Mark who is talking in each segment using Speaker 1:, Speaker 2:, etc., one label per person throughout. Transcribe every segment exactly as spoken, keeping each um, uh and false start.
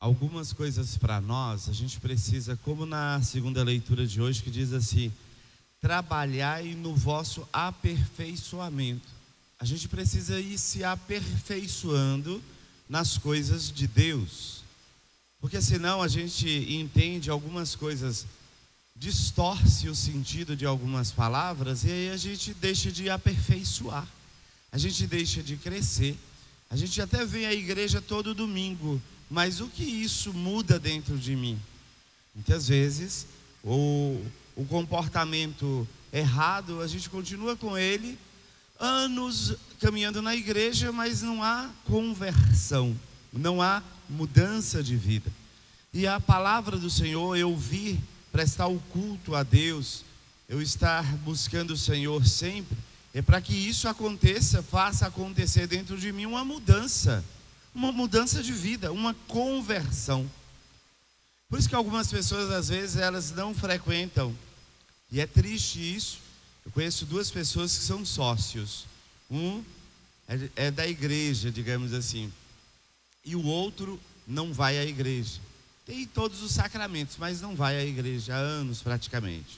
Speaker 1: algumas coisas para nós, a gente precisa, como na segunda leitura de hoje, que diz assim: trabalhai no vosso aperfeiçoamento. A gente precisa ir se aperfeiçoando nas coisas de Deus, porque senão a gente entende algumas coisas, distorce o sentido de algumas palavras, e aí a gente deixa de aperfeiçoar, a gente deixa de crescer. A gente até vem à igreja todo domingo, mas o que isso muda dentro de mim? Muitas vezes o, o comportamento errado, a gente continua com ele anos caminhando na igreja, mas não há conversão, não há mudança de vida. E a palavra do Senhor, eu vir prestar o culto a Deus, eu estar buscando o Senhor sempre, é para que isso aconteça, faça acontecer dentro de mim uma mudança, uma mudança de vida, uma conversão. Por isso que algumas pessoas, às vezes, elas não frequentam, e é triste isso. Eu conheço duas pessoas que são sócios, um é, é da igreja, digamos assim, e o outro não vai à igreja. Tem todos os sacramentos, mas não vai à igreja há anos praticamente.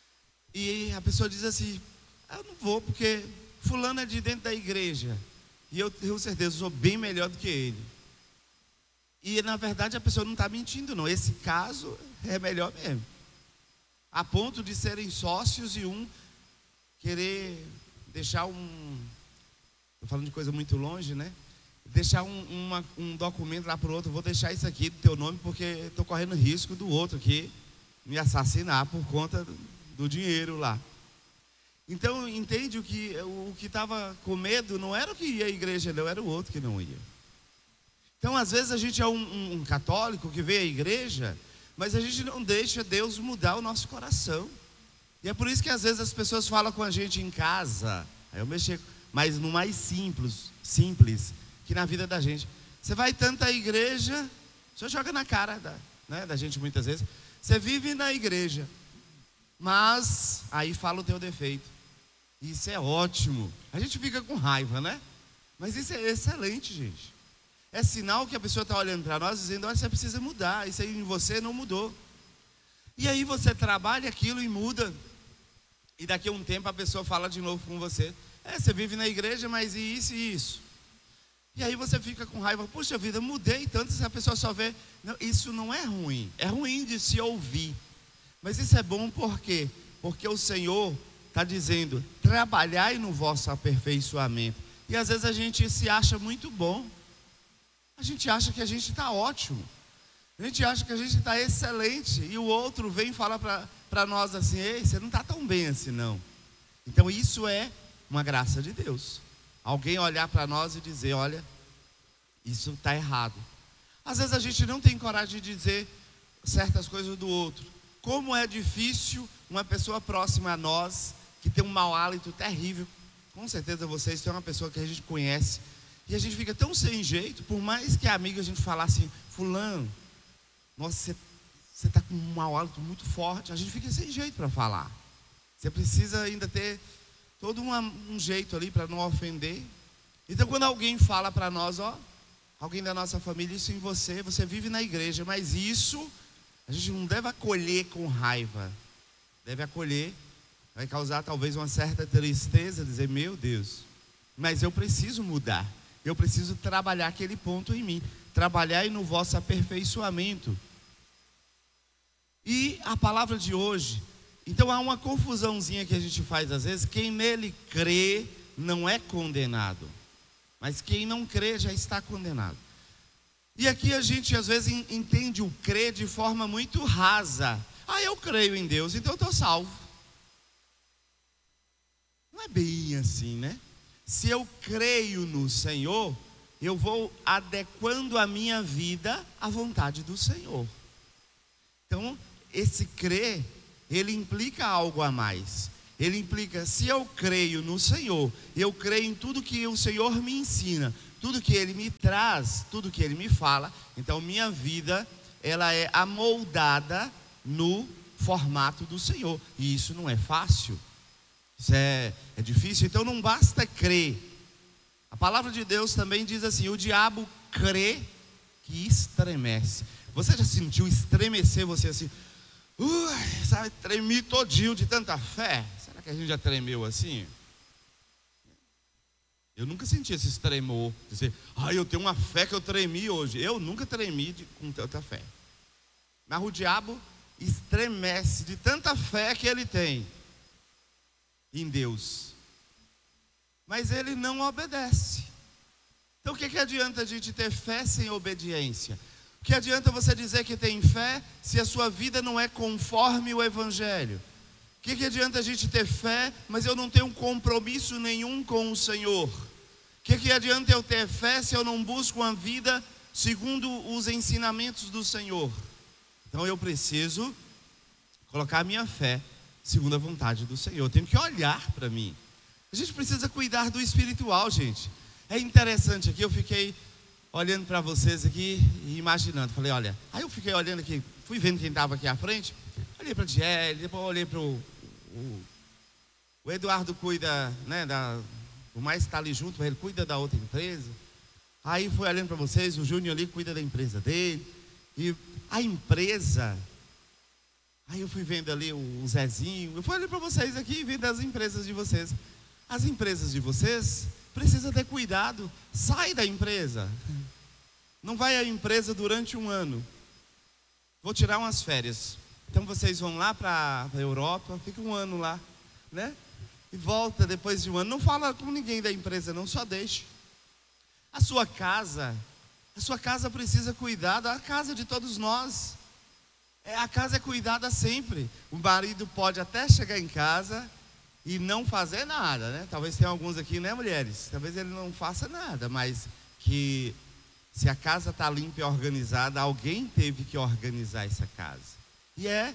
Speaker 1: E a pessoa diz assim: eu não vou porque fulano é de dentro da igreja, e eu tenho certeza, sou bem melhor do que ele. E na verdade a pessoa não está mentindo não, esse caso é melhor mesmo, a ponto de serem sócios e um querer deixar um, estou falando de coisa muito longe, né? Deixar um, uma, um documento lá para o outro: vou deixar isso aqui do teu nome porque estou correndo risco do outro aqui me assassinar por conta do, do dinheiro lá. Então entende o que o que estava com medo não era o que ia à igreja, não, era o outro que não ia. Então às vezes a gente é um, um, um católico que vem à igreja, mas a gente não deixa Deus mudar o nosso coração. E é por isso que às vezes as pessoas falam com a gente em casa, aí eu mexer, mas no mais simples, simples, que na vida da gente. Você vai tanto à igreja, você joga na cara da, né, da gente muitas vezes. Você vive na igreja, mas aí fala o teu defeito. Isso é ótimo. A gente fica com raiva, né? Mas isso é excelente, gente. É sinal que a pessoa está olhando para nós dizendo: olha, você precisa mudar, isso aí em você não mudou. E aí você trabalha aquilo e muda. E daqui a um tempo a pessoa fala de novo com você: é, você vive na igreja, mas e isso e isso. E aí você fica com raiva: puxa vida, mudei tanto, se a pessoa só vê. Não, isso não é ruim, é ruim de se ouvir. Mas isso é bom por quê? Porque o Senhor está dizendo: trabalhai no vosso aperfeiçoamento. E às vezes a gente se acha muito bom, a gente acha que a gente está ótimo, a gente acha que a gente está excelente, e o outro vem e fala para nós assim: ei, você não está tão bem assim não. Então isso é uma graça de Deus, alguém olhar para nós e dizer: olha, isso está errado. Às vezes a gente não tem coragem de dizer certas coisas do outro. Como é difícil uma pessoa próxima a nós, que tem um mau hálito terrível. Com certeza vocês são uma pessoa que a gente conhece, e a gente fica tão sem jeito, por mais que amigo a gente falasse assim: fulano, nossa, você está com um mau hálito muito forte. A gente fica sem jeito para falar. Você precisa ainda ter todo uma, um jeito ali para não ofender. Então quando alguém fala para nós: ó, alguém da nossa família, isso em você, você vive na igreja, mas isso a gente não deve acolher com raiva, deve acolher, vai causar talvez uma certa tristeza, dizer: meu Deus, mas eu preciso mudar, eu preciso trabalhar aquele ponto em mim, trabalhar no vosso aperfeiçoamento. E a palavra de hoje, então há uma confusãozinha que a gente faz às vezes: quem nele crê não é condenado, mas quem não crê já está condenado. E aqui a gente às vezes entende o crer de forma muito rasa. Ah, eu creio em Deus, então eu estou salvo. Não é bem assim, né? Se eu creio no Senhor, eu vou adequando a minha vida à vontade do Senhor. Então, esse crer, ele implica algo a mais. Ele implica: se eu creio no Senhor, eu creio em tudo que o Senhor me ensina, tudo que Ele me traz, tudo que Ele me fala, então minha vida, ela é amoldada no formato do Senhor. E isso não é fácil, isso é, é difícil. Então não basta crer. A palavra de Deus também diz assim: o diabo crê que estremece. Você já sentiu estremecer você assim? Ui, sabe, tremi todinho de tanta fé. Será que a gente já tremeu assim? Eu nunca senti esse tremor, dizer, ai, eu tenho uma fé que eu tremi hoje. Eu nunca tremi de, com tanta fé. Mas o diabo estremece de tanta fé que ele tem em Deus. Mas ele não obedece. Então o que, que adianta a gente ter fé sem obediência? O que adianta você dizer que tem fé se a sua vida não é conforme o Evangelho? O que, que adianta a gente ter fé, mas eu não tenho um compromisso nenhum com o Senhor? O que, que adianta eu ter fé se eu não busco uma vida segundo os ensinamentos do Senhor? Então eu preciso colocar a minha fé segundo a vontade do Senhor. Eu tenho que olhar para mim. A gente precisa cuidar do espiritual, gente. É interessante aqui, eu fiquei olhando para vocês aqui e imaginando. Falei, olha, aí eu fiquei olhando aqui, fui vendo quem estava aqui à frente. Olhei para a Diele, depois olhei para o, o... O Eduardo cuida, né, da... O mais está ali junto, ele cuida da outra empresa. Aí fui olhando para vocês, o Júnior ali cuida da empresa dele. E a empresa... Aí eu fui vendo ali o Zezinho. Eu fui olhando para vocês aqui e vendo as empresas de vocês. As empresas de vocês precisam ter cuidado. Sai da empresa. Não vai à empresa durante um ano. Vou tirar umas férias. Então vocês vão lá para a Europa, fica um ano lá, né? E volta depois de um ano. Não fala com ninguém da empresa, não, só deixe. A sua casa, a sua casa precisa cuidar da casa de todos nós. É, a casa é cuidada sempre. O marido pode até chegar em casa e não fazer nada, né? Talvez tenha alguns aqui, né, mulheres? Talvez ele não faça nada, mas que se a casa está limpa e organizada, alguém teve que organizar essa casa. E é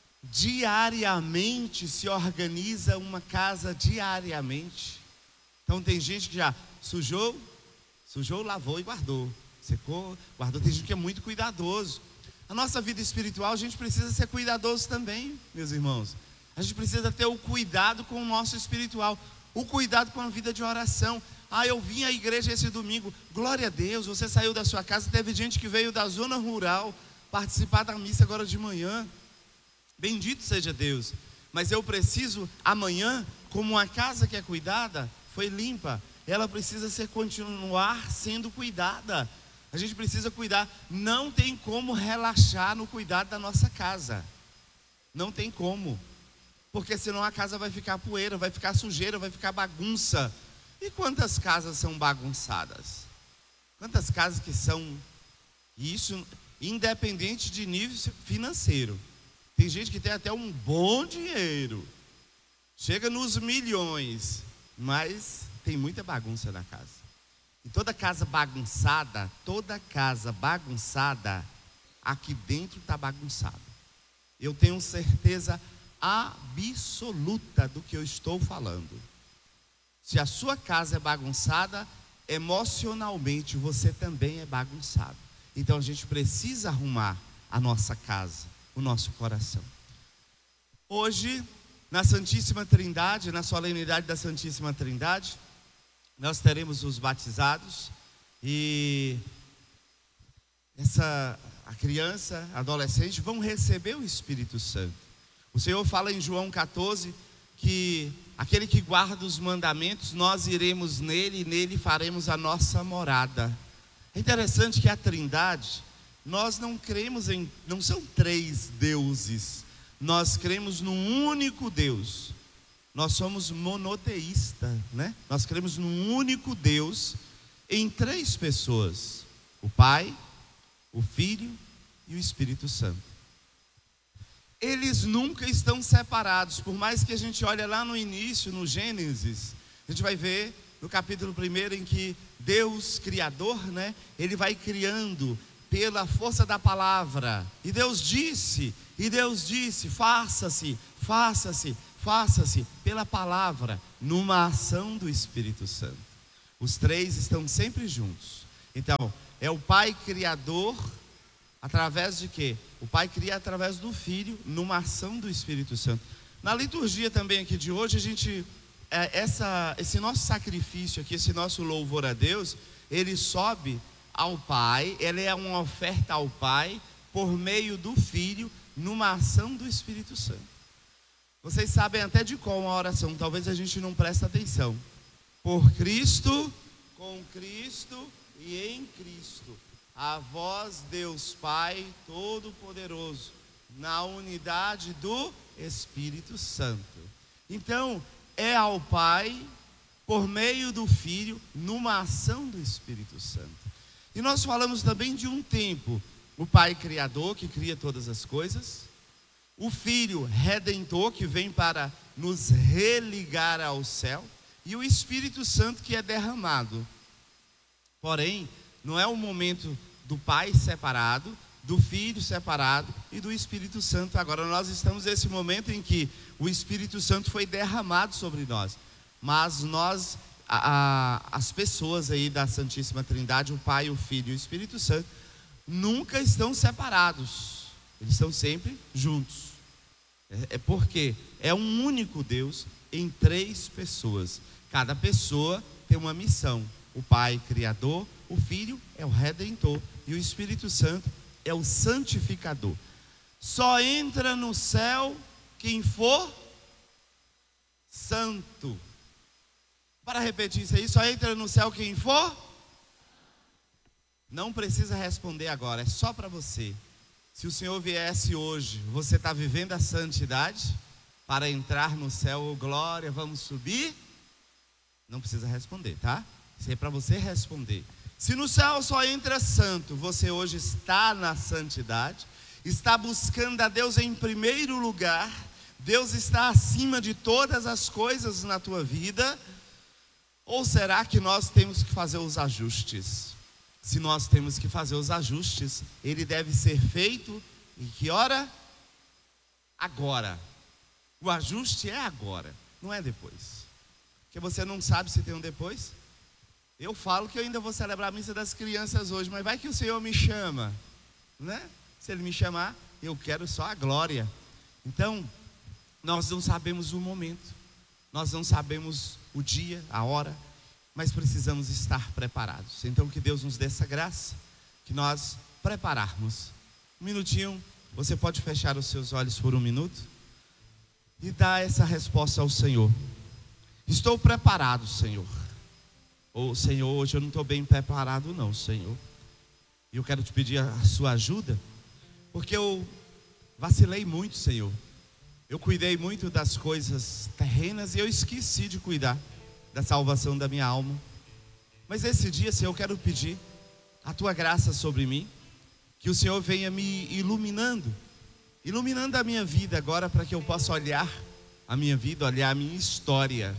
Speaker 1: diariamente se organiza uma casa diariamente. Então tem gente que já sujou, sujou, lavou e guardou. Secou, guardou. Tem gente que é muito cuidadoso. A nossa vida espiritual, a gente precisa ser cuidadoso também, meus irmãos. A gente precisa ter o cuidado com o nosso espiritual, o cuidado com a vida de oração. Ah, eu vim à igreja esse domingo, glória a Deus, você saiu da sua casa. Teve gente que veio da zona rural participar da missa agora de manhã. Bendito seja Deus. Mas eu preciso amanhã, como uma casa que é cuidada, foi limpa, ela precisa ser, continuar sendo cuidada. A gente precisa cuidar. Não tem como relaxar no cuidado da nossa casa. Não tem como. Porque senão a casa vai ficar poeira, vai ficar sujeira, vai ficar bagunça. E quantas casas são bagunçadas? Quantas casas que são... Isso independente de nível financeiro. Tem gente que tem até um bom dinheiro. Chega nos milhões. Mas tem muita bagunça na casa. E toda casa bagunçada, toda casa bagunçada, aqui dentro está bagunçada. Eu tenho certeza absoluta do que eu estou falando. Se a sua casa é bagunçada, emocionalmente você também é bagunçado. Então a gente precisa arrumar a nossa casa, o nosso coração. Hoje, na Santíssima Trindade, na solenidade da Santíssima Trindade, nós teremos os batizados e essa, a criança, a adolescente vão receber o Espírito Santo. O Senhor fala em João catorze que aquele que guarda os mandamentos, nós iremos nele e nele faremos a nossa morada. É interessante que a Trindade, nós não cremos em, não são três deuses, nós cremos num único Deus. Nós somos monoteístas, né? Nós cremos num único Deus em três pessoas: o Pai, o Filho e o Espírito Santo. Eles nunca estão separados. Por mais que a gente olhe lá no início, no Gênesis, a gente vai ver no capítulo primeiro em que Deus, Criador, né? Ele vai criando pela força da palavra. E Deus disse, e Deus disse, faça-se, faça-se, faça-se pela palavra, numa ação do Espírito Santo. Os três estão sempre juntos. Então, é o Pai Criador, através de quê? O Pai cria através do Filho, numa ação do Espírito Santo. Na liturgia também aqui de hoje, a gente, é, essa, esse nosso sacrifício aqui, esse nosso louvor a Deus, ele sobe ao Pai, ela é uma oferta ao Pai por meio do Filho, numa ação do Espírito Santo. Vocês sabem até de qual uma oração, talvez a gente não preste atenção. Por Cristo, com Cristo e em Cristo, a vós, Deus Pai Todo-Poderoso, na unidade do Espírito Santo. Então, é ao Pai, por meio do Filho, numa ação do Espírito Santo. E nós falamos também de um tempo, o Pai Criador, que cria todas as coisas, o Filho Redentor, que vem para nos religar ao céu, e o Espírito Santo, que é derramado. Porém, não é o momento do Pai separado, do Filho separado e do Espírito Santo. Agora nós estamos nesse momento em que o Espírito Santo foi derramado sobre nós. Mas nós, a, a, as pessoas aí da Santíssima Trindade, o Pai, o Filho e o Espírito Santo, nunca estão separados. Eles estão sempre juntos. É, é porque é um único Deus em três pessoas. Cada pessoa tem uma missão. O Pai Criador, o Filho é o Redentor e o Espírito Santo é o Santificador. Só entra no céu quem for santo. Para repetir isso aí, só entra no céu quem for. Não precisa responder agora, é só para você. Se o Senhor viesse hoje, você está vivendo a santidade para entrar no céu? Oh, glória, vamos subir? Não precisa responder, tá? Isso é para você responder. Se no céu só entra santo, você hoje está na santidade, está buscando a Deus em primeiro lugar, Deus está acima de todas as coisas na tua vida, ou será que nós temos que fazer os ajustes? Se nós temos que fazer os ajustes, ele deve ser feito em que hora? Agora. O ajuste é agora, não é depois. Porque você não sabe se tem um depois. Eu falo que eu ainda vou celebrar a missa das crianças hoje, mas vai que o Senhor me chama, né? Se Ele me chamar, eu quero só a glória. Então, nós não sabemos o momento, nós não sabemos o dia, a hora, mas precisamos estar preparados. Então, que Deus nos dê essa graça, que nós prepararmos. Um minutinho, você pode fechar os seus olhos por um minuto e dar essa resposta ao Senhor. Estou preparado, Senhor. Ou, Senhor, hoje eu não estou bem preparado não, Senhor. E eu quero te pedir a sua ajuda, porque eu vacilei muito, Senhor. Eu cuidei muito das coisas terrenas e eu esqueci de cuidar da salvação da minha alma. Mas esse dia, Senhor, eu quero pedir a tua graça sobre mim, que o Senhor venha me iluminando, iluminando a minha vida agora, para que eu possa olhar a minha vida, olhar a minha história,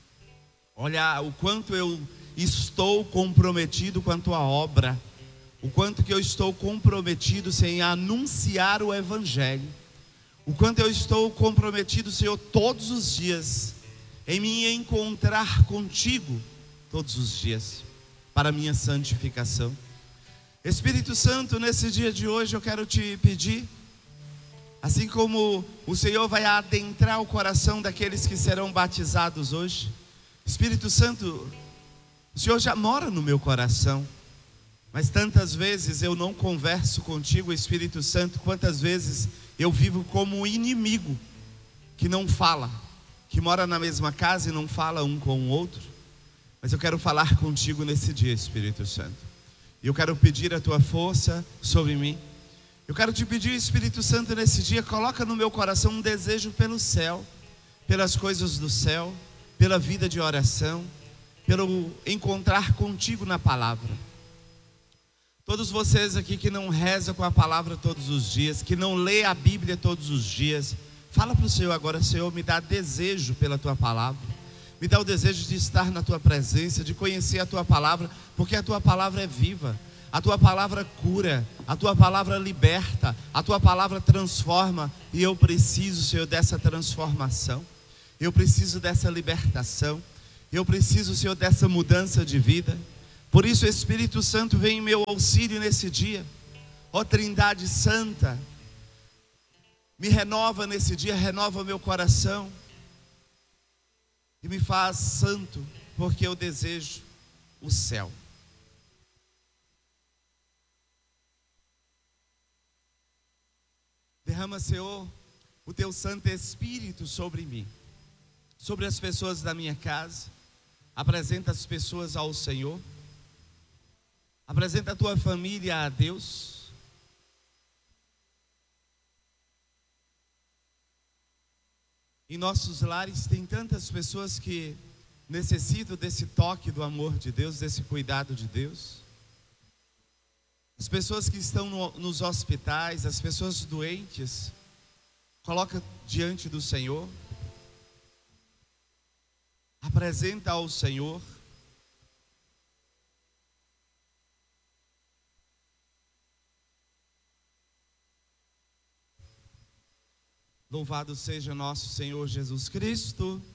Speaker 1: olhar o quanto eu estou comprometido com a tua obra, o quanto que eu estou comprometido, Senhor, em anunciar o Evangelho, o quanto eu estou comprometido, Senhor, todos os dias, em me encontrar contigo, todos os dias, para a minha santificação. Espírito Santo, nesse dia de hoje eu quero te pedir, assim como o Senhor vai adentrar o coração daqueles que serão batizados hoje, Espírito Santo, o Senhor já mora no meu coração, mas tantas vezes eu não converso contigo, Espírito Santo. Quantas vezes eu vivo como um inimigo que não fala, que mora na mesma casa e não fala um com o outro. Mas eu quero falar contigo nesse dia, Espírito Santo, e eu quero pedir a tua força sobre mim. Eu quero te pedir, Espírito Santo, nesse dia, coloca no meu coração um desejo pelo céu, pelas coisas do céu, pela vida de oração, pelo encontrar contigo na palavra. Todos vocês aqui que não rezam com a palavra todos os dias, que não lê a Bíblia todos os dias, fala para o Senhor agora: Senhor, me dá desejo pela tua palavra, me dá o desejo de estar na tua presença, de conhecer a tua palavra, porque a tua palavra é viva, a tua palavra cura, a tua palavra liberta, a tua palavra transforma, e eu preciso, Senhor, dessa transformação, eu preciso dessa libertação, eu preciso, Senhor, dessa mudança de vida. Por isso, Espírito Santo, vem em meu auxílio nesse dia. Ó Trindade Santa, me renova nesse dia, renova meu coração e me faz santo, porque eu desejo o céu. Derrama, Senhor, o teu Santo Espírito sobre mim, sobre as pessoas da minha casa. Apresenta as pessoas ao Senhor. Apresenta a tua família a Deus. Em nossos lares tem tantas pessoas que necessitam desse toque do amor de Deus, desse cuidado de Deus. As pessoas que estão no, nos hospitais, as pessoas doentes, coloca diante do Senhor. Apresenta ao Senhor. Louvado seja nosso Senhor Jesus Cristo.